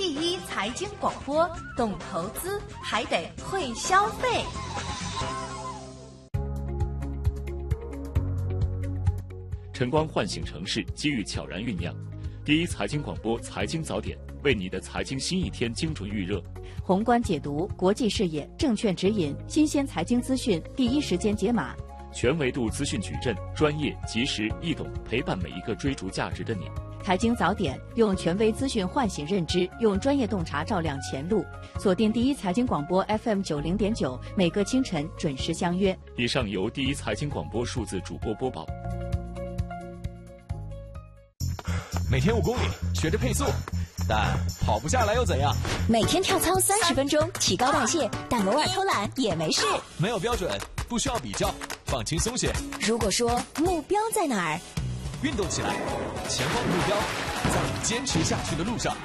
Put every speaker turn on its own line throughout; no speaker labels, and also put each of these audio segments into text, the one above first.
第一财经广播，懂投资还得会消费。
晨光唤醒城市，机遇悄然酝酿。第一财经广播财经早点，为你的财经新一天精准预热。
宏观解读，国际视野，证券指引，新鲜财经资讯，第一时间解码。
全维度资讯矩阵，专业、及时、易懂，陪伴每一个追逐价值的你。
财经早点，用权威资讯唤醒认知，用专业洞察照亮前路。锁定第一财经广播 FM90.9，每个清晨准时相约。
以上由第一财经广播数字主播播报。
每天5公里，学着配速，但跑不下来又怎样？
每天跳操30分钟，提高代谢，但偶尔偷懒也没事。
没有标准，不需要比较，放轻松些。
如果说目标在哪儿？
运动起来，前方的目标在你坚持下去的路上。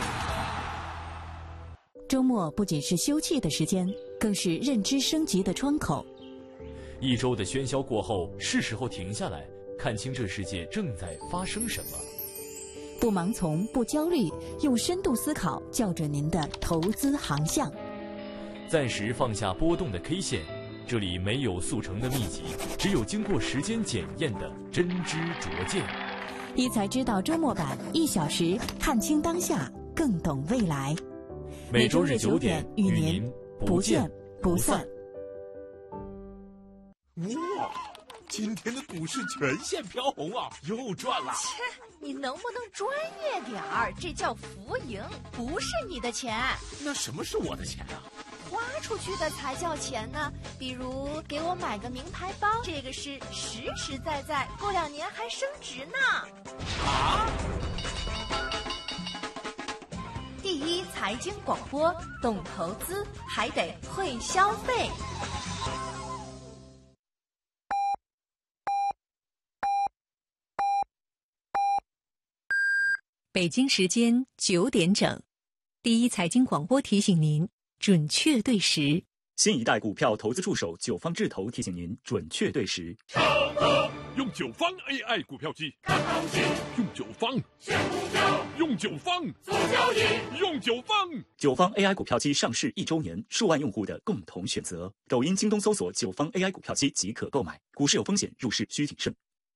周末不仅是休憩的时间，更是认知升级的窗口。
一周的喧嚣过后，是时候停下来，看清这世界正在发生什么。
不盲从，不焦虑，用深度思考校准您的投资航向。
暂时放下波动的 K 线，这里没有速成的秘籍，只有经过时间检验的真知灼见。
一财知道周末版，1小时看清当下，更懂未来。
每周日9点与您不见不散。
哇，今天的股市全线飘红啊，又赚了。
切，你能不能专业点儿？这叫浮盈，不是你的钱。
那什么是我的钱啊？
花出去的才叫钱呢。比如给我买个名牌包，这个是实实在在，过2年还升值呢。
啊！
第一财经广播，懂投资还得会消费。
北京时间9点整，第一财经广播提醒您准确对时。
新一代股票投资助手九方智投提醒您准确对时。
用九方 AI 股票机看行情，用九方选股票，用九方做交易，用九方。
九方 AI 股票机上市1周年，数万用户的共同选择。抖音、京东搜索九方 AI 股票机即可购买。股市有风险，入市需谨慎。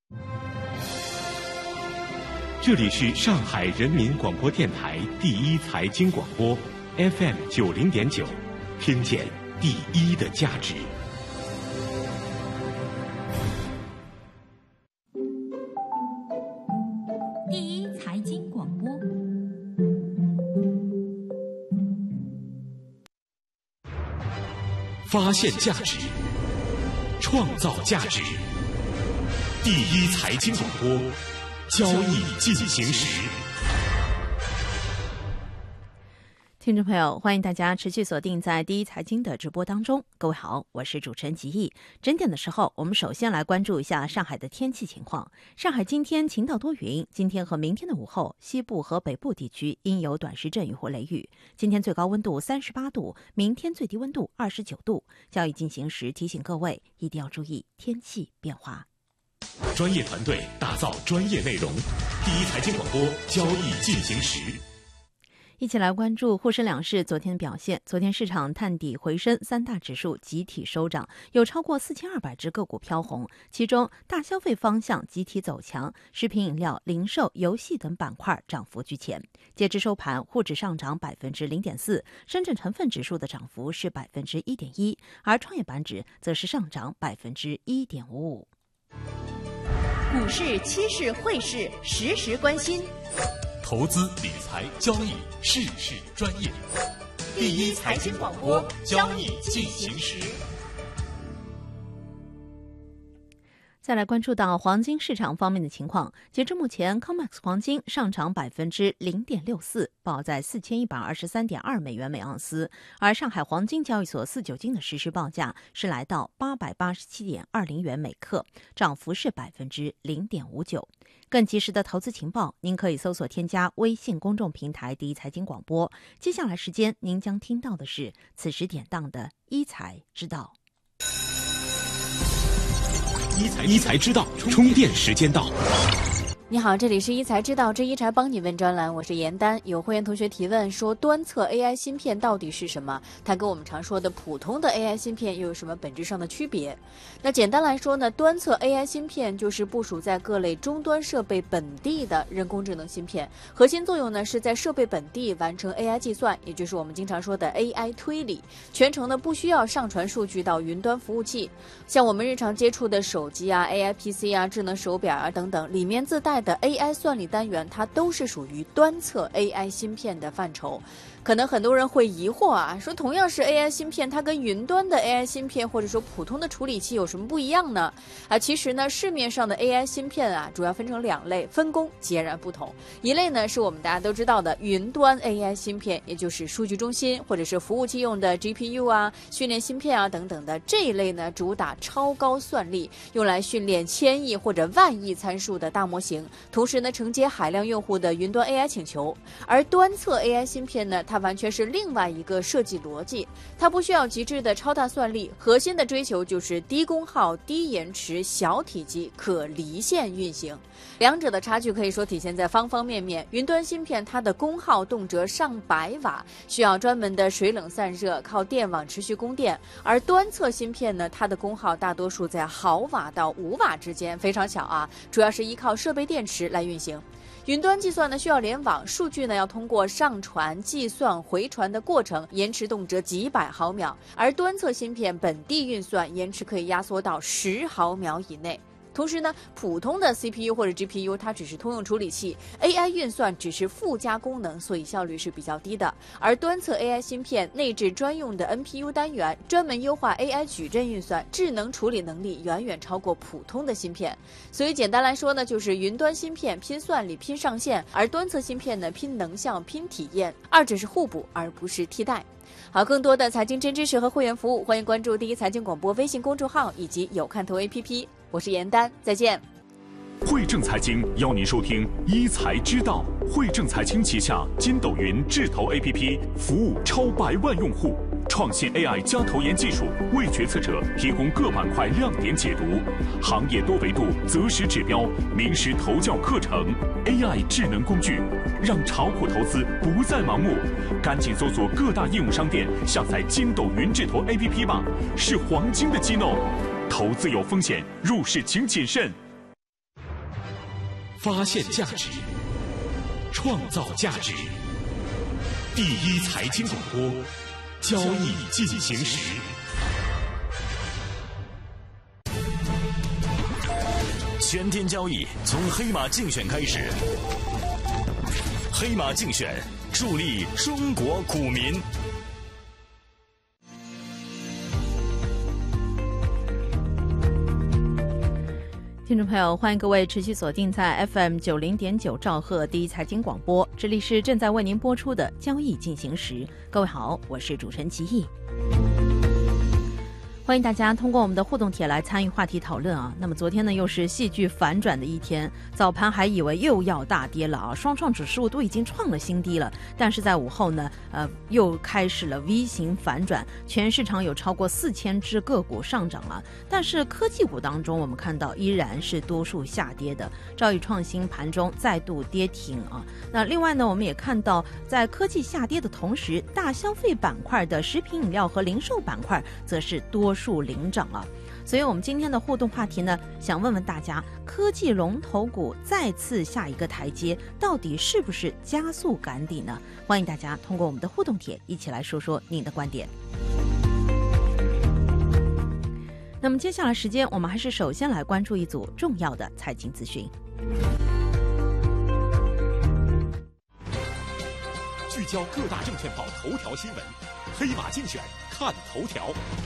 这里是上海人民广播电台第一财经广播 FM90.9，听见第一的价值。
第一财经广播，
发现价值，创造价值。第一财经广播，交易进行时。
听众朋友，欢迎大家持续锁定在第一财经的直播当中。各位好，我是主持人吉毅。整点的时候，我们首先来关注一下上海的天气情况。上海今天晴到多云，今天和明天的午后，西部和北部地区应有短时阵雨或雷雨。今天最高温度38度，明天最低温度29度。交易进行时提醒各位一定要注意天气变化。
专业团队打造专业内容，第一财经广播，交易进行时。
一起来关注沪深两市昨天的表现。昨天市场探底回升，3大指数集体收涨，有超过4200只个股飘红，其中大消费方向集体走强，食品饮料、零售、游戏等板块涨幅居前。截至收盘，沪指上涨0.4%，深圳成分指数的涨幅是1.1%，而创业板指则是上涨1.55%。
股市、期市、汇市，实时关心。
投资理财交易事事专业，
第一财经广播，交易进行时。
再来关注到黄金市场方面的情况，截至目前 COMEX 黄金上涨0.64%，报在4123.2美元每盎司，而上海黄金交易所4-9金的实时报价是来到887.20元每克，涨幅是0.59%。更及时的投资情报，您可以搜索添加微信公众平台第一财经广播。接下来时间您将听到的是此时典当的一财知道。
一财知道，充电时间到。
你好，这里是一财知道之一财帮你问专栏，我是严丹。有会员同学提问说，端侧 AI 芯片到底是什么？它跟我们常说的普通的 AI 芯片又有什么本质上的区别？那简单来说呢，端侧 AI 芯片就是部署在各类终端设备本地的人工智能芯片，核心作用呢是在设备本地完成 AI 计算，也就是我们经常说的 AI 推理，全程呢不需要上传数据到云端服务器。像我们日常接触的手机啊、AI PC 啊、智能手表啊等等，里面自带的 AI 算力单元，它都是属于端侧 AI 芯片的范畴。可能很多人会疑惑啊，说同样是 AI 芯片，它跟云端的 AI 芯片或者说普通的处理器有什么不一样呢？其实呢，市面上的 AI 芯片啊，主要分成2类，分工截然不同。一类呢是我们大家都知道的云端 AI 芯片，也就是数据中心或者是服务器用的 GPU 啊、训练芯片啊等等的这一类呢，主打超高算力，用来训练千亿或者万亿参数的大模型，同时呢承接海量用户的云端 AI 请求。而端侧 AI 芯片呢，它完全是另外一个设计逻辑，它不需要极致的超大算力，核心的追求就是低功耗、低延迟、小体积、可离线运行。两者的差距可以说体现在方方面面。云端芯片它的功耗动辄上百瓦，需要专门的水冷散热，靠电网持续供电；而端侧芯片呢，它的功耗大多数在毫瓦到5瓦之间，非常小啊，主要是依靠设备电池来运行。云端计算呢需要联网，数据呢要通过上传、计算、回传的过程，延迟动辄几百毫秒；而端侧芯片本地运算延迟可以压缩到10毫秒以内。同时呢，普通的 CPU 或者 GPU 它只是通用处理器， AI 运算只是附加功能，所以效率是比较低的。而端侧 AI 芯片内置专用的 NPU 单元，专门优化 AI 矩阵运算，智能处理能力远远超过普通的芯片。所以简单来说呢，就是云端芯片拼算力、拼上限，而端侧芯片呢拼能效、拼体验，二者是互补而不是替代。好，更多的财经真知识和会员服务，欢迎关注第一财经广播微信公众号以及有看头 APP。我是严丹，再见。
汇正财经邀您收听一财知道。汇正财经旗下筋斗云智投 APP 服务超100万用户，创新 AI 加投研技术，为决策者提供各板块亮点解读，行业多维度择时指标，名师投教课程 ，AI 智能工具，让炒股投资不再盲目。赶紧搜索各大应用商店，下载筋斗云智投 APP 吧，是黄金的机弄。投资有风险，入市请谨慎。
发现价值，创造价值。第一财经广播，交易进行时。
全天交易从黑马竞选开始，黑马竞选助力中国股民。
听众朋友，欢迎各位持续锁定在 FM90.9兆赫第一财经广播，这里是正在为您播出的交易进行时。各位好，我是主持人齐毅。欢迎大家通过我们的互动帖来参与话题讨论啊。那么昨天呢，又是戏剧反转的一天，早盘还以为又要大跌了啊，双创指数都已经创了新低了，但是在午后呢，又开始了 V 型反转，全市场有超过4000只个股上涨了，但是科技股当中我们看到依然是多数下跌的，兆易创新盘中再度跌停啊。那另外呢，我们也看到在科技下跌的同时，大消费板块的食品饮料和零售板块则是多数领涨了。所以我们今天的互动话题呢，想问问大家，科技龙头股再次下一个台阶，到底是不是加速赶底呢？欢迎大家通过我们的互动帖一起来说说您的观点。那么接下来时间，我们还是首先来关注一组重要的财经资讯。
聚焦各大证券报头条新闻，黑马竞选看头条。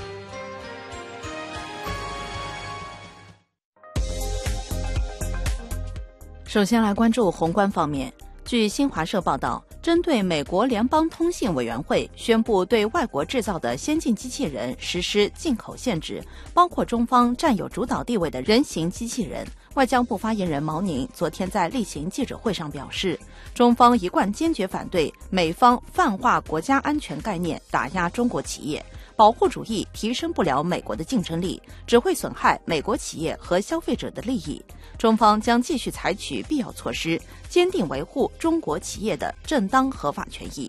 首先来关注宏观方面，据新华社报道，针对美国联邦通信委员会宣布对外国制造的先进机器人实施进口限制，包括中方占有主导地位的人形机器人，外交部发言人毛宁昨天在例行记者会上表示，中方一贯坚决反对美方泛化国家安全概念，打压中国企业。 保护主义提升不了美国的竞争力，只会损害美国企业和消费者的利益。中方将继续采取必要措施，坚定维护中国企业的正当合法权益。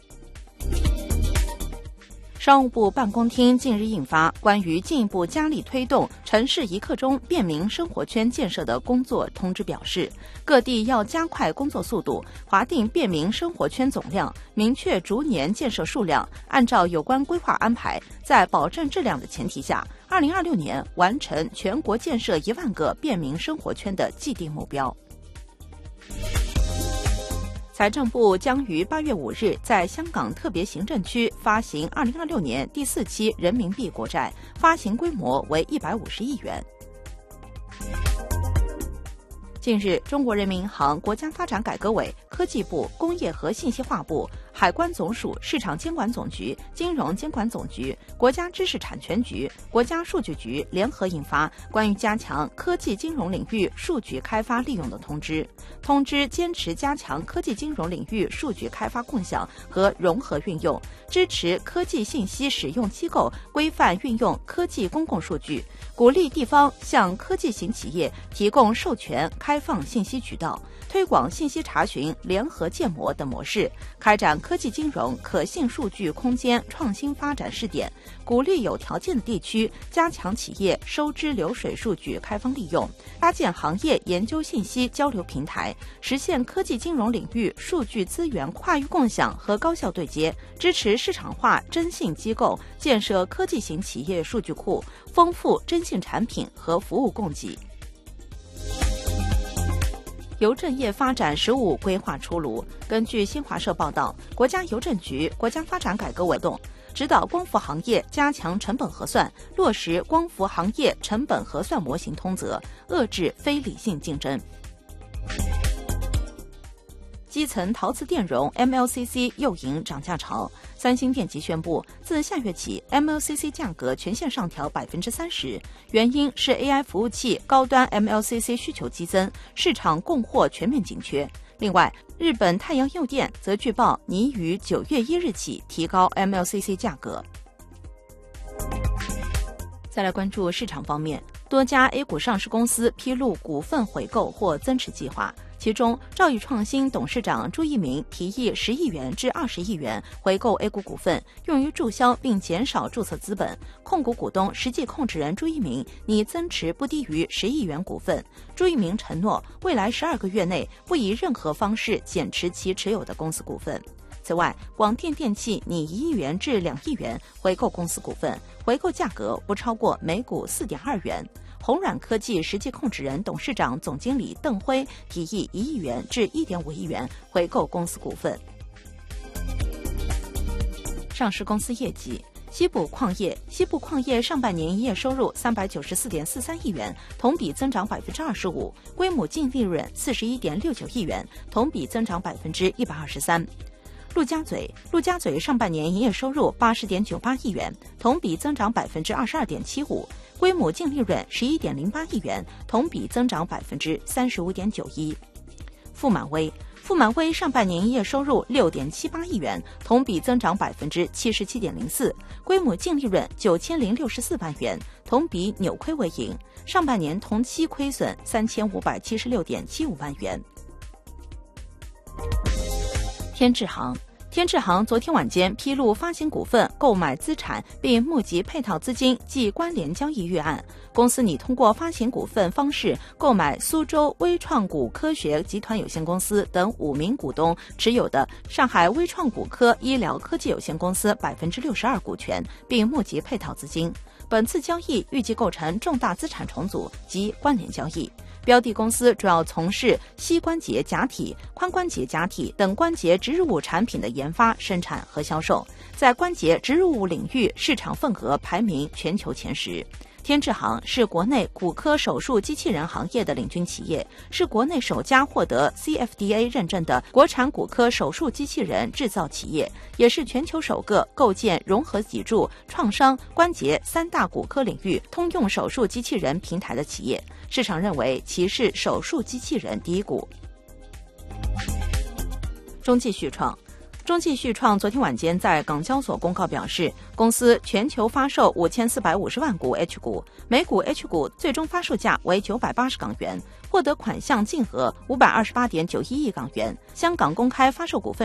商务部办公厅近日印发关于进一步加力推动城市一刻钟便民生活圈建设的工作通知，表示各地要加快工作速度，划定便民生活圈总量，明确逐年建设数量，按照有关规划安排，在保证质量的前提下，2026年完成全国建设1万个便民生活圈的既定目标。财政部将于8月5日在香港特别行政区发行2026年第4期人民币国债，发行规模为150亿元。近日，中国人民银行、国家发展改革委、科技部、工业和信息化部、海关总署、市场监管总局、金融监管总局、国家知识产权局、国家数据局联合印发关于加强科技金融领域数据开发利用的通知。通知坚持加强科技金融领域数据开发共享和融合运用，支持科技信息使用机构规范运用科技公共数据，鼓励地方向科技型企业提供授权开放信息渠道，推广信息查询、联合建模等模式，开展科技金融可信数据空间创新发展试点，鼓励有条件的地区加强企业收支流水数据开放利用，搭建行业研究信息交流平台，实现科技金融领域数据资源跨域共享和高效对接，支持市场化征信机构建设科技型企业数据库，丰富征信产品和服务供给。邮政业发展15规划出炉。根据新华社报道，国家邮政局、国家发展改革委动指导光伏行业加强成本核算，落实光伏行业成本核算模型通则，遏制非理性竞争。基层陶瓷电容 MLCC 又迎涨价潮，三星电机宣布，自下月起 MLCC 价格全线上调30%，原因是 AI 服务器高端 MLCC 需求激增，市场供货全面紧缺。另外，日本太阳诱电则据报拟于9月1日起提高 MLCC 价格。再来关注市场方面，多家 A 股上市公司披露股份回购或增持计划。其中，兆易创新董事长朱一鸣提议10亿元至20亿元回购 A 股股份，用于注销并减少注册资本。控股股东实际控制人朱一鸣拟增持不低于10亿元股份。朱一鸣承诺，未来12个月内不以任何方式减持其持有的公司股份。此外，广电电器拟1亿元至2亿元回购公司股份，回购价格不超过每股4.2元。红软科技实际控制人、董事长、总经理邓辉提议1亿元至1.5亿元回购公司股份。上市公司业绩：西部矿业上半年营业收入394.43亿元，同比增长25%，规模净利润41.69亿元，同比增长123%。陆家嘴上半年营业收入80.98亿元，同比增长22.75%，规模净利润11.08亿元，同比增长35.91%。富满威上半年营业收入6.78亿元，同比增长77.04%，规模净利润9064万元，同比扭亏为盈，上半年同期亏损3576.75万元。天智行昨天晚间披露发行股份、购买资产并募集配套资金及关联交易预案。公司拟通过发行股份方式购买苏州微创股科学集团有限公司等5名股东持有的上海微创骨科医疗科技有限公司62%股权，并募集配套资金。本次交易预计构成重大资产重组及关联交易。标的公司主要从事膝关节假体、髋关节假体等关节植入物产品的研发、生产和销售，在关节植入物领域市场份额排名全球前10。天智行是国内骨科手术机器人行业的领军企业，是国内首家获得 CFDA 认证的国产骨科手术机器人制造企业，也是全球首个构建融合脊柱、创伤、关节3大骨科领域通用手术机器人平台的企业。市场认为其是手术机器人第一股。中继续创。 中纪旭创昨天晚间在港交所公告表示，公司全球发售5450万股 H 股，每股 H 股最终发售价为980港元，获得款项净额528.91亿港元。香港公开发售股份